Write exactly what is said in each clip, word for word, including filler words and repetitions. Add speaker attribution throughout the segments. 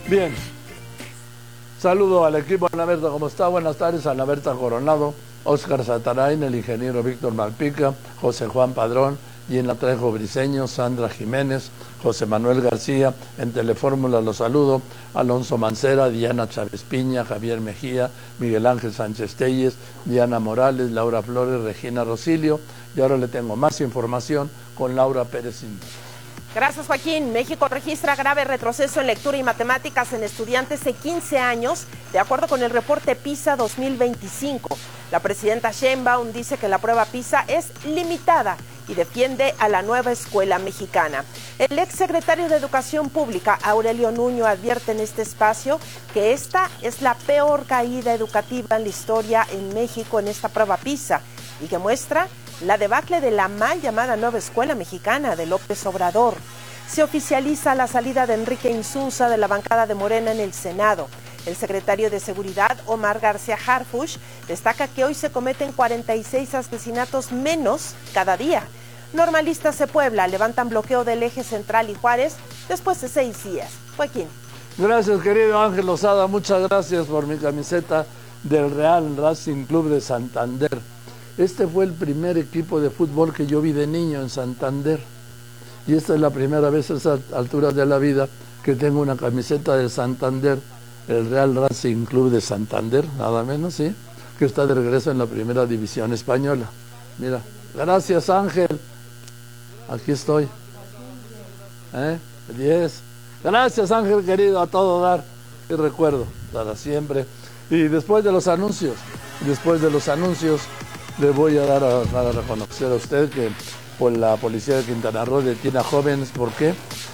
Speaker 1: Bien. Saludo al equipo. Ana Berta, ¿cómo está? Buenas tardes. Ana Berta Coronado, Óscar Satarain, el ingeniero Víctor Malpica, José Juan Padrón, Gina Trejo Briceño, Sandra Jiménez, José Manuel García. En Telefórmula los saludo. Alonso Mancera, Diana Chávez Piña, Javier Mejía, Miguel Ángel Sánchez Telles, Diana Morales, Laura Flores, Regina Rosilio. Y ahora le tengo más información con Laura Pérez Inda.
Speaker 2: Gracias, Joaquín. México registra grave retroceso en lectura y matemáticas en estudiantes de quince años, de acuerdo con el reporte PISA dos mil veinticinco. La presidenta Sheinbaum dice que la prueba PISA es limitada y defiende a la nueva escuela mexicana. El exsecretario de Educación Pública, Aurelio Nuño, advierte en este espacio que esta es la peor caída educativa en la historia en México en esta prueba PISA y que muestra la debacle de la mal llamada nueva escuela mexicana de López Obrador. Se oficializa la salida de Enrique Insunza de la bancada de Morena en el Senado. El secretario de Seguridad, Omar García Harfuch, destaca que hoy se cometen cuarenta y seis asesinatos menos cada día. Normalistas de Puebla levantan bloqueo del eje central y Juárez después de seis días. Joaquín.
Speaker 1: Gracias, querido Ángel Lozada. Muchas gracias por mi camiseta del Real Racing Club de Santander. Este fue el primer equipo de fútbol que yo vi de niño en Santander. Y esta es la primera vez a esas alturas de la vida que tengo una camiseta del Santander, el Real Racing Club de Santander, nada menos, ¿sí? Que está de regreso en la primera división española. Mira, gracias, Ángel. Aquí estoy. ¿Eh? diez. Gracias, Ángel, querido, a todo dar. Y recuerdo, para siempre. Y después de los anuncios, después de los anuncios, le voy a dar a, a reconocer a usted que por la policía de Quintana Roo detiene a jóvenes. ¿Por qué?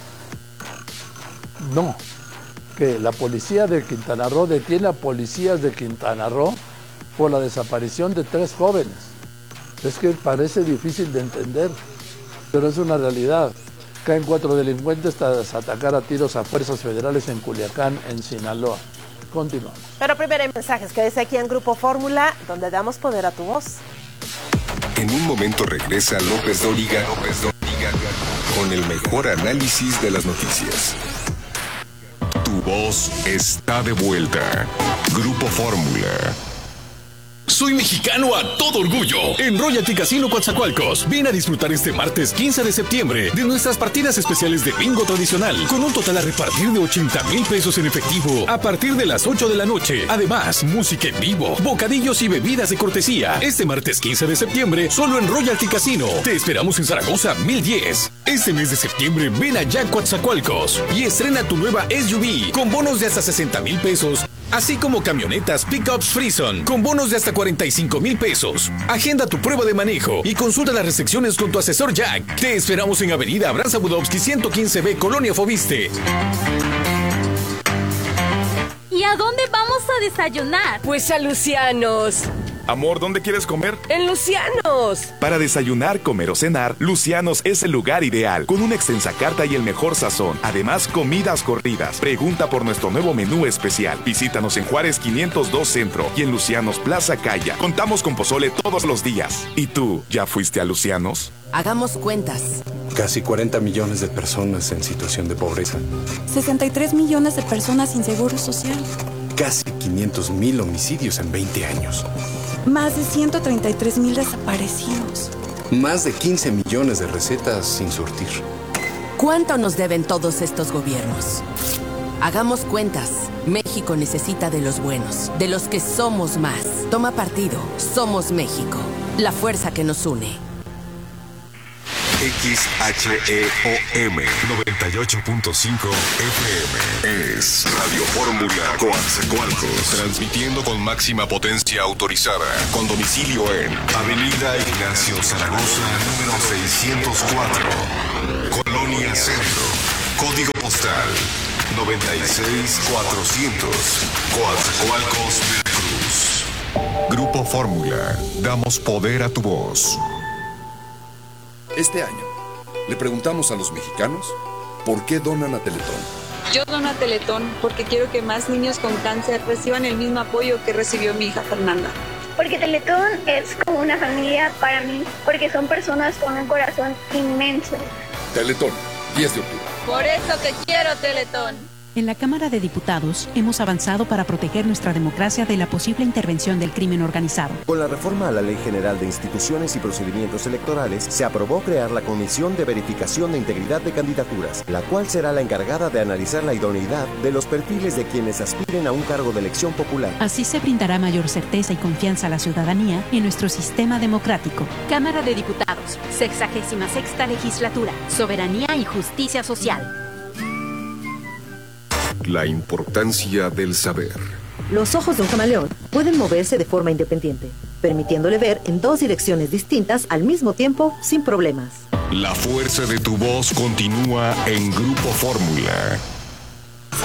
Speaker 1: No, que la policía de Quintana Roo detiene a policías de Quintana Roo por la desaparición de tres jóvenes. Es que parece difícil de entender, pero es una realidad. Caen cuatro delincuentes tras atacar a tiros a fuerzas federales en Culiacán, en Sinaloa. Continuamos.
Speaker 2: Pero primero hay mensajes. Quédese aquí en Grupo Fórmula, donde damos poder a tu voz.
Speaker 3: En un momento regresa López Dóriga, López Dóriga con el mejor análisis de las noticias. Tu voz está de vuelta. Grupo Fórmula.
Speaker 4: Soy mexicano a todo orgullo. En Royalty Casino Coatzacoalcos, ven a disfrutar este martes quince de septiembre de nuestras partidas especiales de bingo tradicional, con un total a repartir de ochenta mil pesos en efectivo a partir de las ocho de la noche. Además, música en vivo, bocadillos y bebidas de cortesía. Este martes quince de septiembre, solo en Royalty Casino. Te esperamos en Zaragoza mil diez. Este mes de septiembre, ven allá a Coatzacoalcos y estrena tu nueva S U V con bonos de hasta sesenta mil pesos. Así como camionetas Pickups Frison con bonos de hasta cuarenta y cinco mil pesos. Agenda tu prueba de manejo y consulta las restricciones con tu asesor Jack. Te esperamos en Avenida Abraham Budowski ciento quince B, Colonia Fobiste.
Speaker 5: ¿Y a dónde vamos a desayunar?
Speaker 6: Pues a Lucianos.
Speaker 7: Amor, ¿dónde quieres comer?
Speaker 6: ¡En Lucianos!
Speaker 7: Para desayunar, comer o cenar, Lucianos es el lugar ideal, con una extensa carta y el mejor sazón. Además, comidas corridas. Pregunta por nuestro nuevo menú especial. Visítanos en Juárez quinientos dos Centro y en Lucianos Plaza Calla. Contamos con pozole todos los días. ¿Y tú, ya fuiste a Lucianos?
Speaker 8: Hagamos cuentas.
Speaker 9: Casi cuarenta millones de personas en situación de pobreza.
Speaker 10: sesenta y tres millones de personas sin seguro social.
Speaker 9: Casi quinientos mil homicidios en veinte años.
Speaker 10: Más de ciento treinta y tres mil desaparecidos.
Speaker 9: Más de quince millones de recetas sin surtir.
Speaker 8: ¿Cuánto nos deben todos estos gobiernos? Hagamos cuentas. México necesita de los buenos, de los que somos más. Toma partido. Somos México. La fuerza que nos une.
Speaker 3: X H E O M noventa y ocho punto cinco F M es Radio Fórmula Coatzacoalcos, transmitiendo con máxima potencia autorizada, con domicilio en Avenida Ignacio Zaragoza, número seiscientos cuatro, Colonia Centro, código postal noventa y seis mil cuatrocientos, Coatzacoalcos, Veracruz. Grupo Fórmula, damos poder a tu voz.
Speaker 11: Este año, le preguntamos a los mexicanos por qué donan a Teletón.
Speaker 12: Yo dono a Teletón porque quiero que más niños con cáncer reciban el mismo apoyo que recibió mi hija Fernanda.
Speaker 13: Porque Teletón es como una familia para mí, porque son personas con un corazón inmenso.
Speaker 11: Teletón, diez de octubre.
Speaker 12: Por eso te quiero, Teletón.
Speaker 14: En la Cámara de Diputados hemos avanzado para proteger nuestra democracia de la posible intervención del crimen organizado.
Speaker 15: Con la reforma a la Ley General de Instituciones y Procedimientos Electorales, se aprobó crear la Comisión de Verificación de Integridad de Candidaturas, la cual será la encargada de analizar la idoneidad de los perfiles de quienes aspiren a un cargo de elección popular.
Speaker 14: Así se brindará mayor certeza y confianza a la ciudadanía en nuestro sistema democrático.
Speaker 16: Cámara de Diputados, sexagésima sexta legislatura, soberanía y justicia social.
Speaker 3: La importancia del saber.
Speaker 17: Los ojos de un camaleón pueden moverse de forma independiente, permitiéndole ver en dos direcciones distintas al mismo tiempo sin problemas.
Speaker 3: La fuerza de tu voz continúa en Grupo Fórmula.